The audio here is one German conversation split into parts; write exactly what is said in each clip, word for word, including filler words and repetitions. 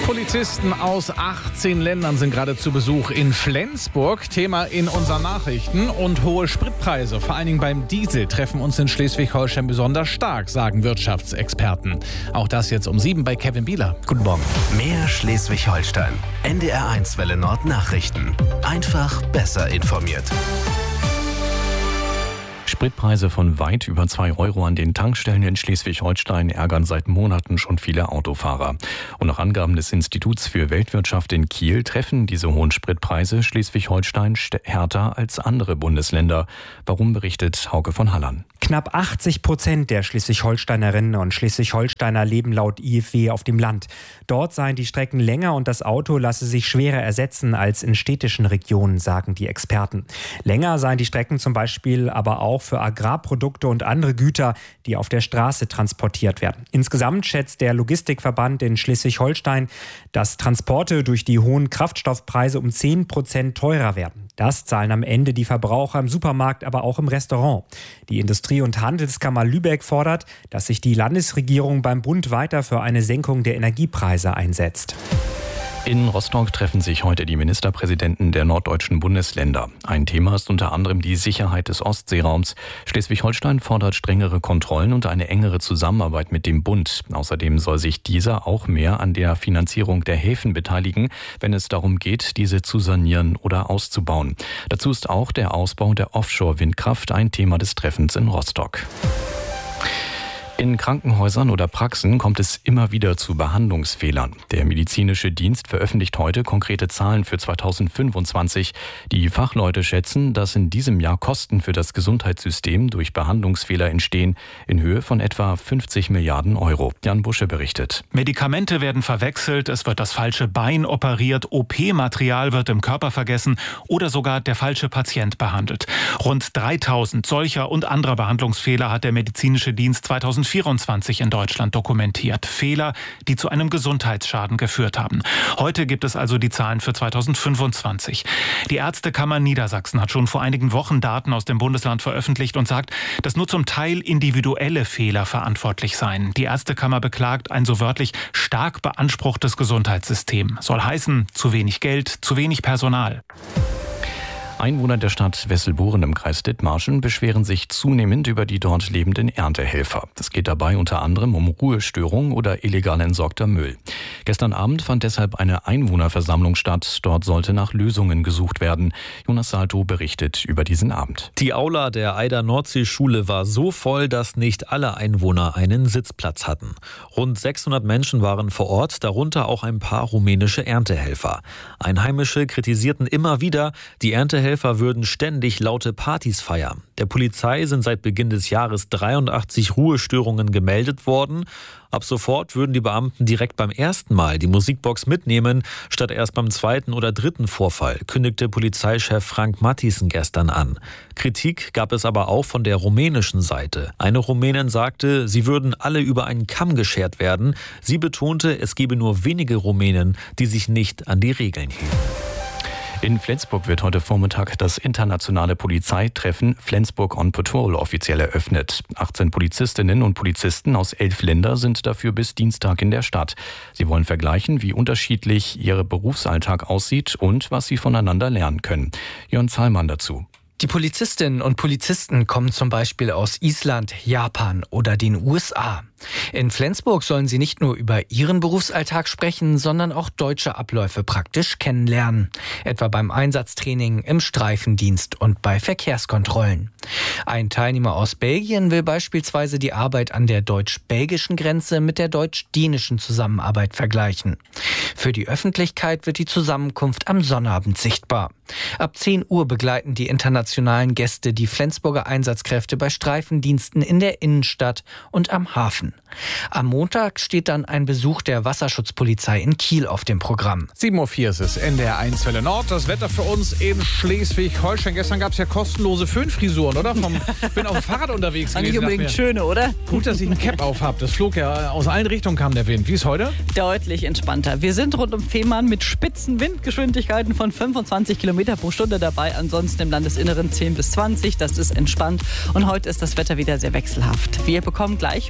Polizisten aus achtzehn Ländern sind gerade zu Besuch in Flensburg. Thema in unseren Nachrichten. Und hohe Spritpreise, vor allen Dingen beim Diesel, treffen uns in Schleswig-Holstein besonders stark, sagen Wirtschaftsexperten. Auch das jetzt um sieben bei Kevin Bieler. Guten Morgen. Mehr Schleswig-Holstein. N D R eins Welle Nord Nachrichten. Einfach besser informiert. Spritpreise von weit über zwei Euro an den Tankstellen in Schleswig-Holstein ärgern seit Monaten schon viele Autofahrer. Und nach Angaben des Instituts für Weltwirtschaft in Kiel treffen diese hohen Spritpreise Schleswig-Holstein härter als andere Bundesländer. Warum, berichtet Hauke von Hallern. Knapp achtzig Prozent der Schleswig-Holsteinerinnen und Schleswig-Holsteiner leben laut I F W auf dem Land. Dort seien die Strecken länger und das Auto lasse sich schwerer ersetzen als in städtischen Regionen, sagen die Experten. Länger seien die Strecken zum Beispiel aber auch für Agrarprodukte und andere Güter, die auf der Straße transportiert werden. Insgesamt schätzt der Logistikverband in Schleswig-Holstein, dass Transporte durch die hohen Kraftstoffpreise um zehn Prozent teurer werden. Das zahlen am Ende die Verbraucher im Supermarkt, aber auch im Restaurant. Die Industrie- und Handelskammer Lübeck fordert, dass sich die Landesregierung beim Bund weiter für eine Senkung der Energiepreise einsetzt. In Rostock treffen sich heute die Ministerpräsidenten der norddeutschen Bundesländer. Ein Thema ist unter anderem die Sicherheit des Ostseeraums. Schleswig-Holstein fordert strengere Kontrollen und eine engere Zusammenarbeit mit dem Bund. Außerdem soll sich dieser auch mehr an der Finanzierung der Häfen beteiligen, wenn es darum geht, diese zu sanieren oder auszubauen. Dazu ist auch der Ausbau der Offshore-Windkraft ein Thema des Treffens in Rostock. In Krankenhäusern oder Praxen kommt es immer wieder zu Behandlungsfehlern. Der medizinische Dienst veröffentlicht heute konkrete Zahlen für zweitausendfünfundzwanzig. Die Fachleute schätzen, dass in diesem Jahr Kosten für das Gesundheitssystem durch Behandlungsfehler entstehen in Höhe von etwa fünfzig Milliarden Euro. Jan Busche berichtet. Medikamente werden verwechselt, es wird das falsche Bein operiert, O P-Material wird im Körper vergessen oder sogar der falsche Patient behandelt. Rund dreitausend solcher und anderer Behandlungsfehler hat der medizinische Dienst zweitausendvierundzwanzig in Deutschland dokumentiert. Fehler, die zu einem Gesundheitsschaden geführt haben. Heute gibt es also die Zahlen für zweitausendfünfundzwanzig. Die Ärztekammer Niedersachsen hat schon vor einigen Wochen Daten aus dem Bundesland veröffentlicht und sagt, dass nur zum Teil individuelle Fehler verantwortlich seien. Die Ärztekammer beklagt ein so wörtlich stark beanspruchtes Gesundheitssystem. Soll heißen, zu wenig Geld, zu wenig Personal. Einwohner der Stadt Wesselburen im Kreis Dithmarschen beschweren sich zunehmend über die dort lebenden Erntehelfer. Es geht dabei unter anderem um Ruhestörungen oder illegal entsorgter Müll. Gestern Abend fand deshalb eine Einwohnerversammlung statt. Dort sollte nach Lösungen gesucht werden. Jonas Salto berichtet über diesen Abend. Die Aula der Eider-Nordsee-Schule war so voll, dass nicht alle Einwohner einen Sitzplatz hatten. Rund sechshundert Menschen waren vor Ort, darunter auch ein paar rumänische Erntehelfer. Einheimische kritisierten immer wieder, die Erntehelfer Helfer würden ständig laute Partys feiern. Der Polizei sind seit Beginn des Jahres dreiundachtzig Ruhestörungen gemeldet worden. Ab sofort würden die Beamten direkt beim ersten Mal die Musikbox mitnehmen, statt erst beim zweiten oder dritten Vorfall, kündigte Polizeichef Frank Matthiessen gestern an. Kritik gab es aber auch von der rumänischen Seite. Eine Rumänin sagte, sie würden alle über einen Kamm geschert werden. Sie betonte, es gebe nur wenige Rumänen, die sich nicht an die Regeln hielten. In Flensburg wird heute Vormittag das internationale Polizeitreffen Flensburg on Patrol offiziell eröffnet. achtzehn Polizistinnen und Polizisten aus elf Ländern sind dafür bis Dienstag in der Stadt. Sie wollen vergleichen, wie unterschiedlich ihr Berufsalltag aussieht und was sie voneinander lernen können. Jörn Zahlmann dazu. Die Polizistinnen und Polizisten kommen zum Beispiel aus Island, Japan oder den U S A. In Flensburg sollen sie nicht nur über ihren Berufsalltag sprechen, sondern auch deutsche Abläufe praktisch kennenlernen. Etwa beim Einsatztraining, im Streifendienst und bei Verkehrskontrollen. Ein Teilnehmer aus Belgien will beispielsweise die Arbeit an der deutsch-belgischen Grenze mit der deutsch-dänischen Zusammenarbeit vergleichen. Für die Öffentlichkeit wird die Zusammenkunft am Sonnabend sichtbar. Ab zehn Uhr begleiten die internationalen Gäste die Flensburger Einsatzkräfte bei Streifendiensten in der Innenstadt und am Hafen. Am Montag steht dann ein Besuch der Wasserschutzpolizei in Kiel auf dem Programm. sieben Uhr vier ist es, N D R eins Welle Nord. Das Wetter für uns in Schleswig-Holstein. Gestern gab es ja kostenlose Föhnfrisuren, oder? Vom, ich bin auf dem Fahrrad unterwegs gewesen. Nicht unbedingt schöne, oder? Gut, dass ich ein Cap auf habe. Das flog ja aus allen Richtungen, kam der Wind. Wie ist heute? Deutlich entspannter. Wir sind rund um Fehmarn mit spitzen Windgeschwindigkeiten von fünfundzwanzig Kilometer pro Stunde dabei. Ansonsten im Landesinneren zehn bis zwanzig. Das ist entspannt. Und heute ist das Wetter wieder sehr wechselhaft. Wir bekommen gleich über den Vormittag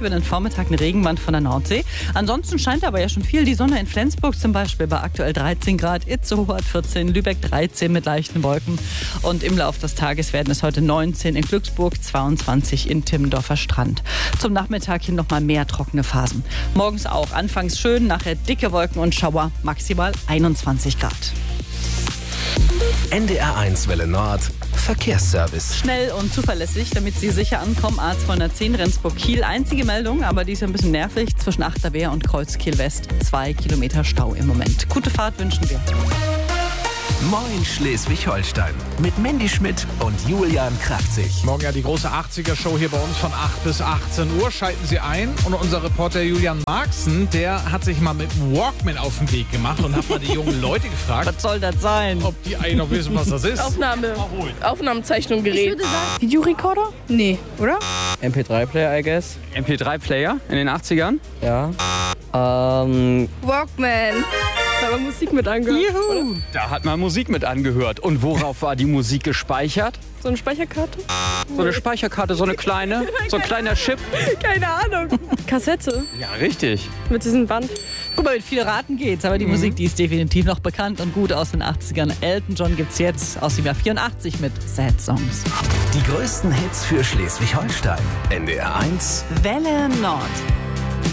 Nachmittag eine Regenwand von der Nordsee. Ansonsten scheint aber ja schon viel die Sonne in Flensburg zum Beispiel bei aktuell dreizehn Grad, Itzehoe hat vierzehn, Lübeck dreizehn mit leichten Wolken. Und im Laufe des Tages werden es heute neunzehn in Glücksburg, zweiundzwanzig in Timmendorfer Strand. Zum Nachmittag hin noch mal mehr trockene Phasen. Morgens auch anfangs schön, nachher dicke Wolken und Schauer, maximal einundzwanzig Grad. N D R eins Welle Nord Verkehrsservice. Schnell und zuverlässig, damit Sie sicher ankommen. A zweihundertzehn Rendsburg-Kiel. Einzige Meldung, aber die ist ein bisschen nervig. Zwischen Achterwehr und Kreuzkiel-West. Zwei Kilometer Stau im Moment. Gute Fahrt wünschen wir. Moin Schleswig-Holstein mit Mandy Schmidt und Julian Kraftzig. Morgen ja die große achtziger-Show hier bei uns von acht bis achtzehn Uhr. Schalten Sie ein. Und unser Reporter Julian Marxen, der hat sich mal mit dem Walkman auf den Weg gemacht und hat mal die jungen Leute gefragt, Was soll das sein? ob die eigentlich noch wissen, was das ist. Aufnahme. Aufnahmezeichnung Gerät. Videorekorder? Nee. Oder? M P drei Player, I guess. M P drei Player in den achtzigern? Ja. Ähm, Walkman. Da haben wir Musik mit angehört. Juhu. da hat man Musik mit angehört. Und worauf war die Musik gespeichert? So eine Speicherkarte? So eine Speicherkarte, so eine kleine, so ein kleiner Chip. Keine Ahnung. Kassette. Ja, richtig. Mit diesem Band. Guck mal, mit viel Raten geht's, aber die Mhm. Musik, die ist definitiv noch bekannt und gut aus den achtzigern. Elton John gibt's jetzt aus dem Jahr vierundachtzig mit Sad Songs. Die größten Hits für Schleswig-Holstein. N D R eins Welle Nord.